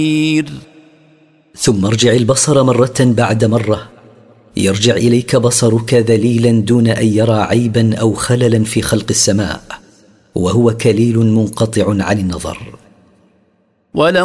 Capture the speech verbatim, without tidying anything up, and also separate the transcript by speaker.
Speaker 1: ثم ارجع البصر مرة بعد مرة، يرجع إليك بصرك ذليلا دون أن يرى عيبا أو خللا في خلق السماء، وهو كليل منقطع عن النظر.